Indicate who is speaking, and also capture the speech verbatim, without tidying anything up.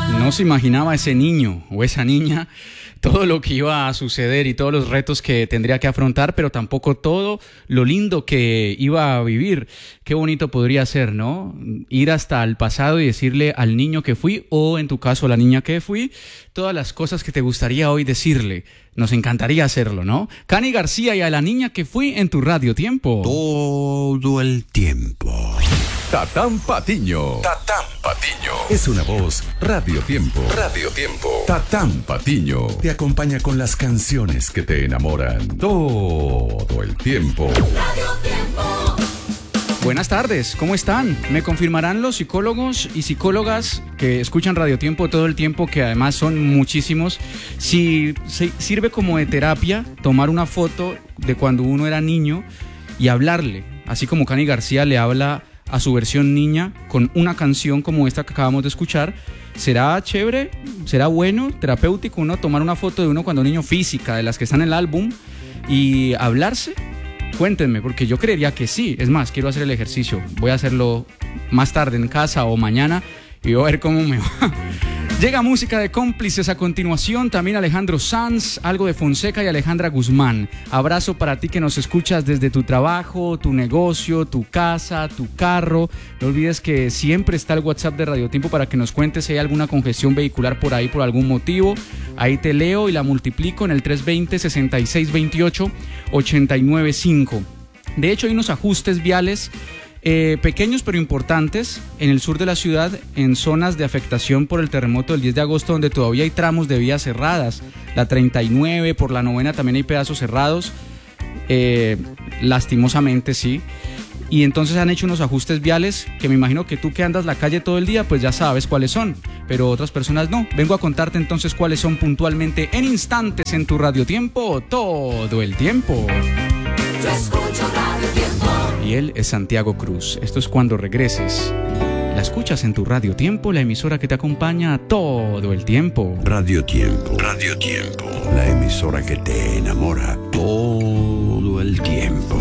Speaker 1: No se imaginaba ese niño o esa niña todo lo que iba a suceder y todos los retos que tendría que afrontar, pero tampoco todo lo lindo que iba a vivir. Qué bonito podría ser, ¿no? Ir hasta el pasado y decirle al niño que fui, o en tu caso a la niña que fui, todas las cosas que te gustaría hoy decirle. Nos encantaría hacerlo, ¿no? Cani García y a la niña que fui en tu Radio Tiempo.
Speaker 2: Todo el tiempo.
Speaker 3: Tatán Patiño.
Speaker 2: Tatán Patiño.
Speaker 3: Es una voz Radio Tiempo.
Speaker 2: Radio Tiempo.
Speaker 3: Tatán Patiño te acompaña con las canciones que te enamoran todo el tiempo.
Speaker 4: Radio Tiempo.
Speaker 1: Buenas tardes, ¿cómo están? Me confirmarán los psicólogos y psicólogas que escuchan Radio Tiempo todo el tiempo, que además son muchísimos, si, si sirve como de terapia tomar una foto de cuando uno era niño y hablarle, así como Cani García le habla a su versión niña con una canción como esta que acabamos de escuchar. ¿Será chévere? ¿Será bueno, terapéutico uno tomar una foto de uno cuando niño, física, de las que están en el álbum, y hablarse? Cuéntenme, porque yo creería que sí. Es más, quiero hacer el ejercicio. Voy a hacerlo más tarde en casa o mañana y voy a ver cómo me va. Llega música de Cómplices a continuación, también Alejandro Sanz, algo de Fonseca y Alejandra Guzmán. Abrazo para ti que nos escuchas desde tu trabajo, tu negocio, tu casa, tu carro. No olvides que siempre está el WhatsApp de Radio Tiempo para que nos cuentes si hay alguna congestión vehicular por ahí por algún motivo. Ahí te leo y la multiplico en el tres dos cero, seis seis dos ocho, ocho nueve cinco. De hecho, hay unos ajustes viales Eh, pequeños pero importantes en el sur de la ciudad, en zonas de afectación por el terremoto del diez de agosto, donde todavía hay tramos de vías cerradas. La treinta y nueve, por la novena también hay pedazos cerrados, eh, lastimosamente sí. Y entonces han hecho unos ajustes viales que me imagino que tú que andas la calle todo el día pues ya sabes cuáles son, pero otras personas no. Vengo a contarte entonces cuáles son puntualmente en instantes en tu Radio Tiempo todo el tiempo.
Speaker 4: Yo escucho Radio Tiempo.
Speaker 1: Y él es Santiago Cruz. Esto es Cuando Regreses. La escuchas en tu Radio Tiempo, la emisora que te acompaña todo el tiempo.
Speaker 2: Radio Tiempo. Radio Tiempo. La emisora que te enamora todo el tiempo.